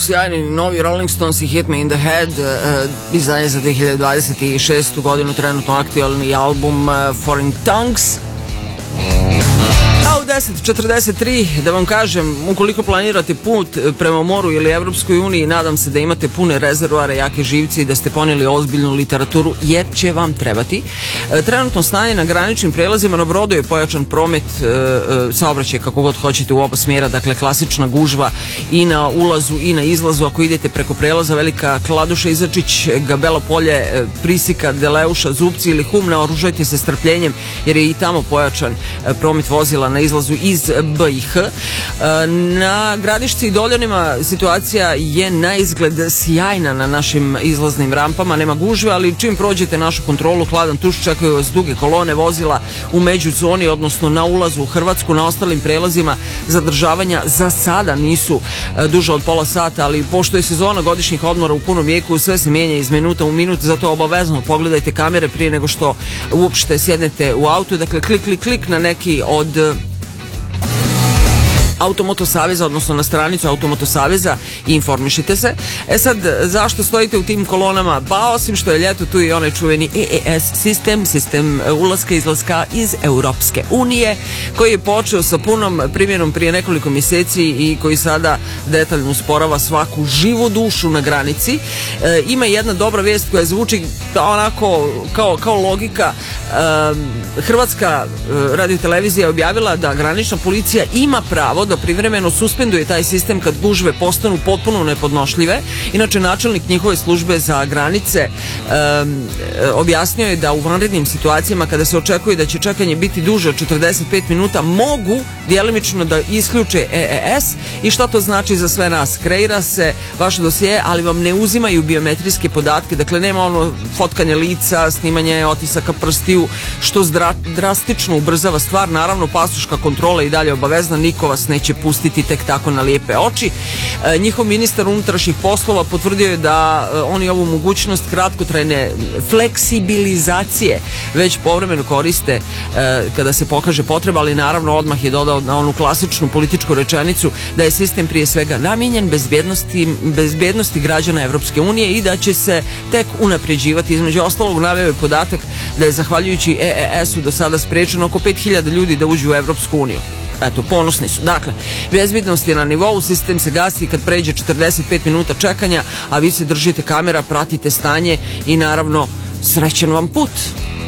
sjajni novi Rolling Stones i Hit Me in the Head, izdanje za 2026. godinu, trenutno aktualni album Foreign Tongues. A u 10:43 da vam kažem, ukoliko planirate put prema moru ili Evropskoj uniji, nadam se da imate pune rezervoare, jake živci i da ste ponijeli ozbiljnu literaturu, jer će vam trebati. Trenutno stanje na graničnim prelazima, na brodu je pojačan promet, saobraćaj kako god hoćete u oba smjera, dakle klasična gužva i na ulazu i na izlazu. Ako idete preko prelaza Velika Kladuša, Izačić, Gabelo polje, Prisika, Deleuša, Zupci ili Hum, naoružajte se strpljenjem jer je i tamo pojačan promet vozila na izlazu iz BiH. Na Gradišci i Doljanima situacija je na izgled sjajna na našim izlaznim rampama, nema gužve, ali čim prođete našu kontrolu, hladan tuš, čekaju vas duge kolone vozila u međuzoni, odnosno na ulazu u Hrvatsku. Na ostalim prelazima zadržavanja za sada nisu duže od pola sata, ali pošto je sezona godišnjih odmora u punom jeku, sve se mijenja iz minuta u minut, zato obavezno pogledajte kamere prije nego što uopšte sjednete u auto. Dakle, klik na neki od Automoto Saveza, odnosno na stranicu Automoto Saveza i informišite se. Sad, zašto stojite u tim kolonama? Pa osim što je ljeto, tu je onaj čuveni EES sistem ulaska i izlaska iz Europske unije, koji je počeo sa punom primjenom prije nekoliko mjeseci i koji sada detaljno usporava svaku živu dušu na granici. Ima jedna dobra vijest koja zvuči onako kao logika. Hrvatska radiotelevizija je objavila da granična policija ima pravo da privremeno suspenduje taj sistem kad gužve postanu potpuno nepodnošljive. Inače, načelnik njihove službe za granice objasnio je da u vanrednim situacijama kada se očekuje da će čekanje biti duže od 45 minuta mogu djelimično da isključe EES. I šta to znači za sve nas? Kreira se vaš dosije, ali vam ne uzimaju biometrijske podatke, dakle nema ono fotkanje lica, snimanje otisaka prstiju, što drastično ubrzava stvar. Naravno, pasoška kontrola i dalje obavezna, niko vas neće pustiti tek tako na lijepe oči. Njihov ministar unutrašnjih poslova potvrdio je da oni ovu mogućnost kratkotrajne fleksibilizacije već povremeno koriste kada se pokaže potreba, ali naravno odmah je dodao na onu klasičnu političku rečenicu da je sistem prije svega namijenjen bezbjednosti građana Evropske unije i da će se tek unapređivati. Između ostalog, naveo je podatak da je zahvaljujući EES-u do sada sprečeno oko 5000 ljudi da uđu u Evropsku uniju. Eto, ponosni su. Dakle, bezbjednost je na nivou, sistem se gasi kad pređe 45 minuta čekanja, a vi se držite kamera, pratite stanje i naravno srećan vam put.